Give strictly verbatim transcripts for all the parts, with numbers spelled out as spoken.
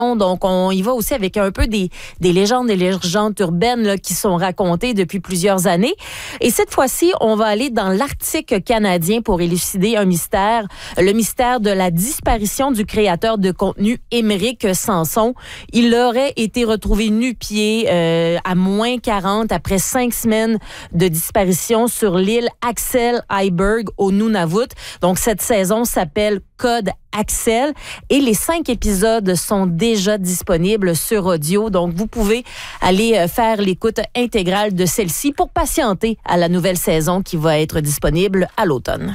Donc, on y va aussi avec un peu des, des légendes, des légendes urbaines là, qui sont racontées depuis plusieurs années. Et cette fois-ci, on va aller dans l'Arctique canadien pour élucider un mystère, le mystère de la disparition du créateur de contenu Émeric Sanson. Il aurait été retrouvé nu-pied euh, à moins quarante après cinq semaines de disparition sur l'île Axel Heiberg au Nunavut. Donc, cette saison s'appelle Code Axel et les cinq épisodes sont déjà disponibles sur audio. Donc, vous pouvez aller faire l'écoute intégrale de celle-ci pour patienter à la nouvelle saison qui va être disponible à l'automne.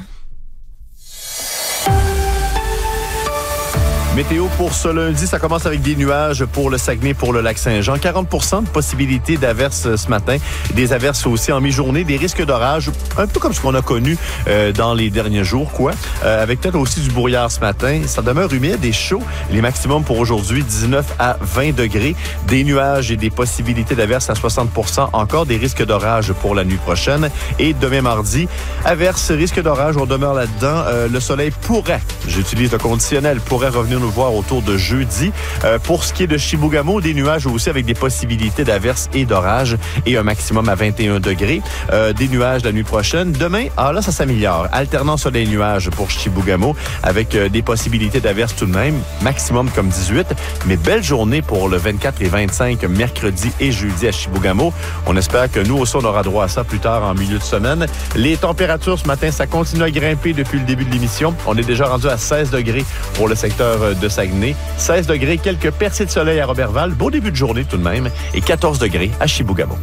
Météo pour ce lundi, ça commence avec des nuages pour le Saguenay, pour le Lac-Saint-Jean. quarante pour cent de possibilité d'averses ce matin. Des averses aussi en mi-journée, des risques d'orage, un peu comme ce qu'on a connu euh, dans les derniers jours, quoi. Euh, avec peut-être aussi du brouillard ce matin. Ça demeure humide et chaud. Les maximums pour aujourd'hui, dix-neuf à vingt degrés. Des nuages et des possibilités d'averses à soixante pour cent. Encore des risques d'orage pour la nuit prochaine. Et demain mardi, averses, risques d'orage, on demeure là-dedans. Euh, le soleil pourrait, j'utilise le conditionnel, pourrait revenir nous voir autour de jeudi. Euh, pour ce qui est de Chibougamau, des nuages aussi avec des possibilités d'averses et d'orages et un maximum à vingt et un degrés. Euh, des nuages la nuit prochaine. Demain, ah là, ça s'améliore. Alternant soleil-nuage pour Chibougamau avec euh, des possibilités d'averses tout de même. Maximum comme dix-huit. Mais belle journée pour le vingt-quatre et vingt-cinq mercredi et jeudi à Chibougamau. On espère que nous aussi, on aura droit à ça plus tard en milieu de semaine. Les températures ce matin, ça continue à grimper depuis le début de l'émission. On est déjà rendu à seize degrés pour le secteur de Saguenay. seize degrés, quelques percées de soleil à Roberval. Beau début de journée tout de même. Et quatorze degrés à Chibougamau.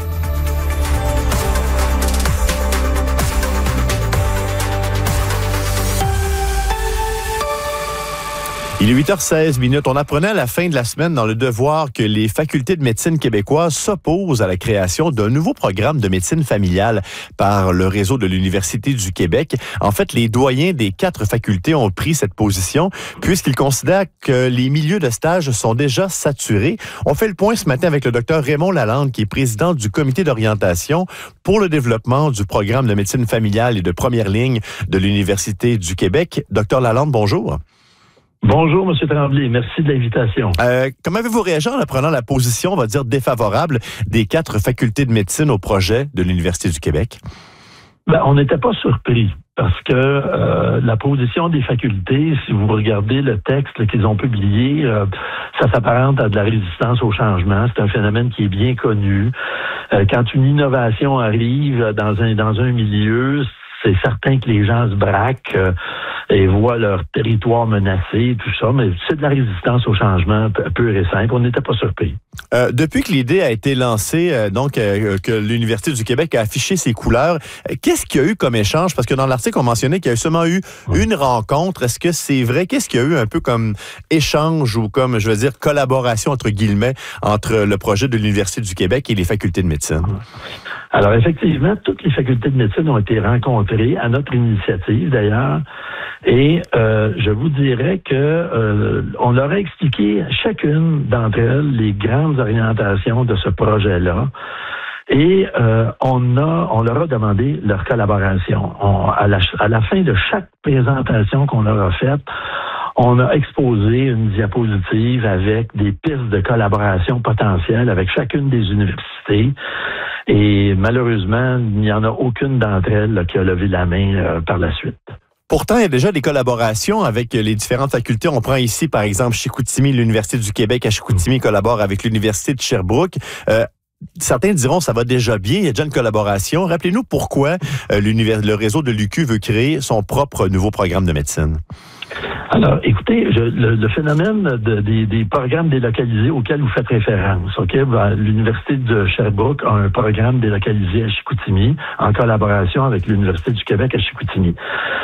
Il est huit heures seize minutes. On apprenait à la fin de la semaine dans Le Devoir que les facultés de médecine québécoises s'opposent à la création d'un nouveau programme de médecine familiale par le réseau de l'Université du Québec. En fait, les doyens des quatre facultés ont pris cette position puisqu'ils considèrent que les milieux de stage sont déjà saturés. On fait le point ce matin avec le docteur Raymond Lalande, qui est président du comité d'orientation pour le développement du programme de médecine familiale et de première ligne de l'Université du Québec. Docteur Lalande, bonjour. Bonjour, M. Tremblay. Merci de l'invitation. Euh, comment avez-vous réagi en apprenant la position, on va dire, défavorable des quatre facultés de médecine au projet de l'Université du Québec? Ben, on n'était pas surpris parce que euh, la position des facultés, si vous regardez le texte qu'ils ont publié, euh, ça s'apparente à de la résistance au changement. C'est un phénomène qui est bien connu. Euh, quand une innovation arrive dans un, dans un milieu, c'est certain que les gens se braquent euh, et voient leur territoire menacé, tout ça, mais c'est de la résistance au changement pure et simple. On n'était pas surpris. Euh, depuis que l'idée a été lancée, euh, donc euh, que l'Université du Québec a affiché ses couleurs, euh, qu'est-ce qu'il y a eu comme échange? Parce que dans l'article, on mentionnait qu'il y a seulement eu oui. une rencontre. Est-ce que c'est vrai? Qu'est-ce qu'il y a eu un peu comme échange ou comme, je veux dire, collaboration, entre guillemets, entre le projet de l'Université du Québec et les facultés de médecine? Alors, effectivement, toutes les facultés de médecine ont été rencontrées, à notre initiative d'ailleurs, et euh, je vous dirais que euh, on leur a expliqué chacune d'entre elles les grandes orientations de ce projet-là. Et euh, on a, on leur a demandé leur collaboration. On, à, la, à la fin de chaque présentation qu'on leur a faite, on a exposé une diapositive avec des pistes de collaboration potentielles avec chacune des universités. Et malheureusement, il n'y en a aucune d'entre elles là, qui a levé la main euh, par la suite. Pourtant, il y a déjà des collaborations avec les différentes facultés. On prend ici, par exemple, Chicoutimi, l'Université du Québec à Chicoutimi collabore avec l'Université de Sherbrooke. Euh, Certains diront que ça va déjà bien, il y a déjà une collaboration. Rappelez-nous pourquoi euh, le réseau de l'U Q veut créer son propre nouveau programme de médecine. Alors, écoutez, je, le, le phénomène de, des, des programmes délocalisés auxquels vous faites référence, ok, ben, l'Université de Sherbrooke a un programme délocalisé à Chicoutimi en collaboration avec l'Université du Québec à Chicoutimi.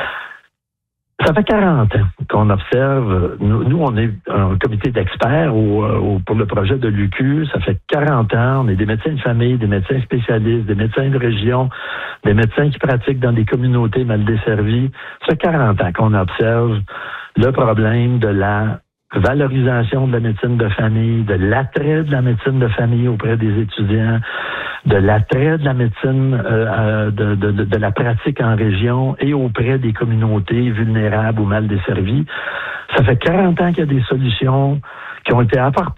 Ça fait quarante ans qu'on observe, nous, nous on est un comité d'experts au, au, pour le projet de l'U Q, ça fait quarante ans, on est des médecins de famille, des médecins spécialistes, des médecins de région, des médecins qui pratiquent dans des communautés mal desservies. Ça fait quarante ans qu'on observe le problème de la valorisation de la médecine de famille, de l'attrait de la médecine de famille auprès des étudiants, de l'attrait de la médecine, euh, de, de, de la pratique en région et auprès des communautés vulnérables ou mal desservies. Ça fait quarante ans qu'il y a des solutions qui ont été apportés